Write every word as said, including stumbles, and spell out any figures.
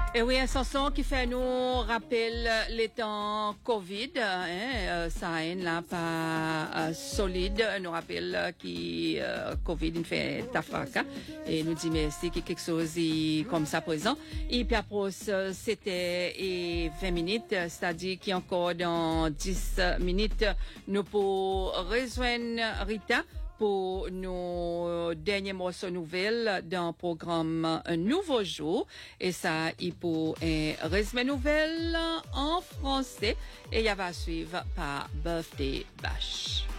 Et oui, un chanson qui fait nous rappelle les temps Covid, hein, ça a là pas euh, solide, nous rappelle qui euh, Covid il fait tafaka et nous dit merci qu'il y a quelque chose comme ça présent. Et puis après c'était et vingt minutes, c'est-à-dire qu'encore dans dix minutes nous pour rejoindre Rita pour nos derniers morceaux nouvelles dans le programme Un Nouveau Jour. Et ça, il pour un résumé nouvelle en français. Et il va suivre par Birthday Bash.